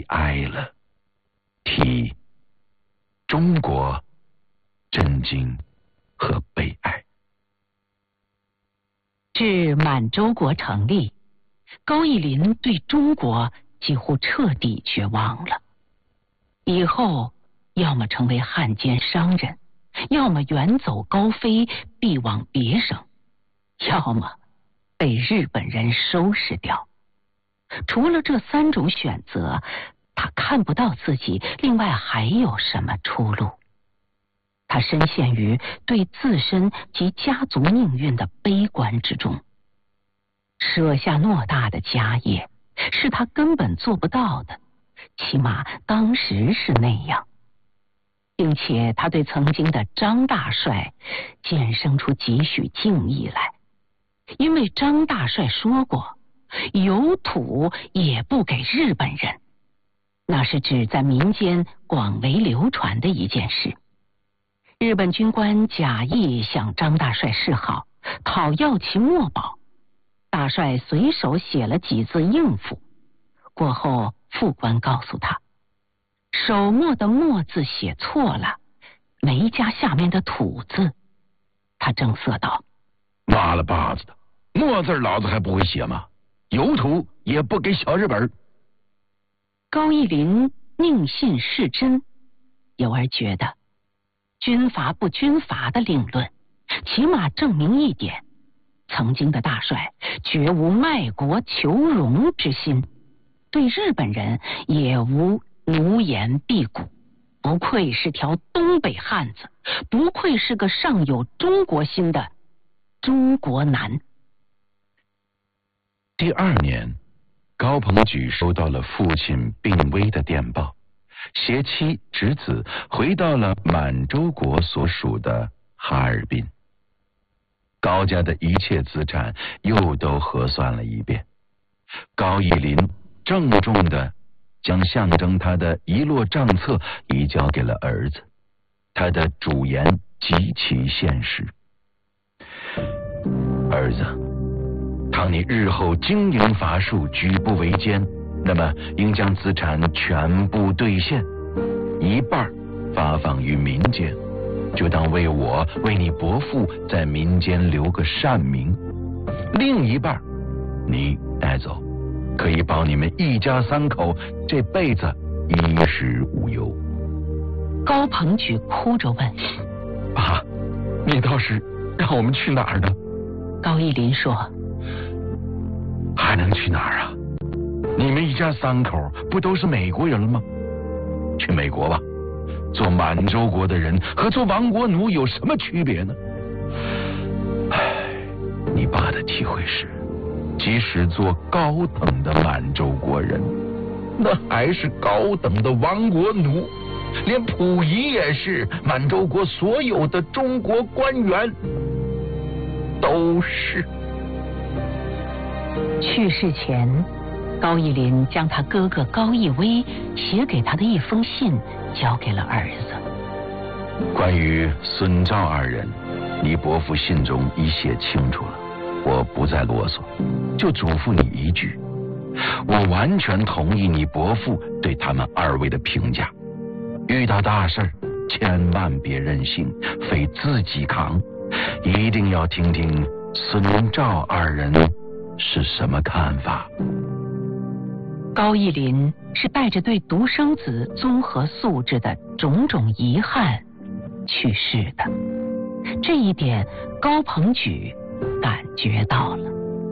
哀了。题：中国震惊和悲哀。 至满洲国成立，高义林对中国几乎彻底绝望了。以后要么成为汉奸商人，要么远走高飞，避往别省，要么被日本人收拾掉。除了这3种选择，他看不到自己另外还有什么出路。他深陷于对自身及家族命运的悲观之中。舍下偌大的家业是他根本做不到的，起码当时是那样。并且他对曾经的张大帅渐生出几许敬意来，因为张大帅说过，有土也不给日本人，那是指在民间广为流传的一件事。日本军官假意向张大帅示好，讨要其墨宝，大帅随手写了几字应付。过后副官告诉他，手墨的墨字写错了，没加下面的土字。他正色道： 妈了巴子的，墨字老子还不会写吗？有土也不给小日本。 高义林宁信是真，由而觉得军阀不军阀的另论起码证明一点，曾经的大帅绝无卖国求荣之心，对日本人也无奴颜婢骨，不愧是条东北汉子，不愧是个尚有中国心的中国男。 第2年，高朋举收到了父亲病危的电报，携妻侄子回到了满洲国所属的哈尔滨。高家的一切资产又都核算了一遍，高义林郑重地将象征他的一摞账册移交给了儿子，他的主言极其现实：儿子，倘你日后经营乏术，举步维艰，那么应将资产全部兑现，一半发放于民间，就当为我为你伯父在民间留个善名，另一半你带走，可以保你们一家3口这辈子衣食无忧。 高朋举哭着问： 爸，你倒是让我们去哪儿呢？ 高义林说： 还能去哪儿啊？你们一家3口不都是美国人了吗？去美国吧，做满洲国的人和做亡国奴有什么区别呢？你爸的体会是，即使做高等的满洲国人，那还是高等的亡国奴，连溥仪也是，满洲国所有的中国官员都是。 去世前，高义林将他哥哥高义威写给他的一封信交给了儿子。 关于孙赵2人，你伯父信中已写清楚了，我不再啰嗦，就嘱咐你一句：我完全同意你伯父对他们2位的评价。遇到大事千万别任性，非自己扛，一定要听听孙赵2人是什么看法。 高义林是带着对独生子综合素质的种种遗憾去世的，这一点高朋举感觉到了。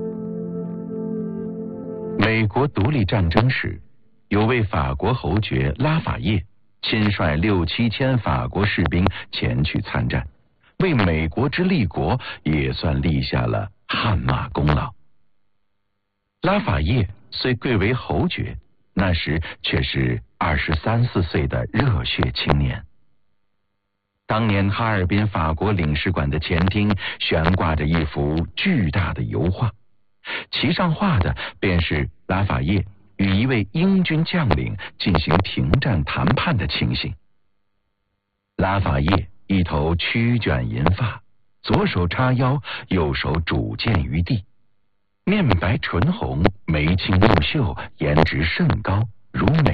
美国独立战争时，有位法国侯爵拉法叶亲率6、7千法国士兵前去参战，为美国之立国也算立下了汗马功劳。拉法叶虽贵为侯爵，那时却是23、24岁的热血青年。当年哈尔滨法国领事馆的前厅悬挂着一幅巨大的油画，其上画的便是拉法叶与一位英军将领进行停战谈判的情形。拉法叶一头曲卷银发，左手叉腰，右手拄剑于地，面白唇红，眉清目秀，颜值甚高，如美